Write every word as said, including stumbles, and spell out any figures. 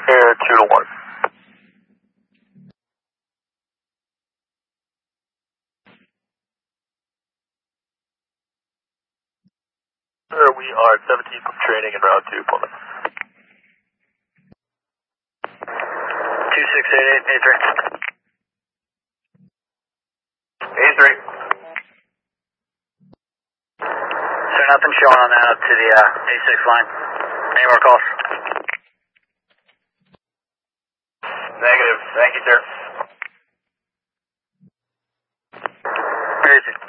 Air two to one. Sir, we are seventeen from training and route two, Plymouth. two six eight eight, A three. A three. So nothing showing on that up to the uh, A six line. Any more calls? Negative. Thank you, sir. Crazy.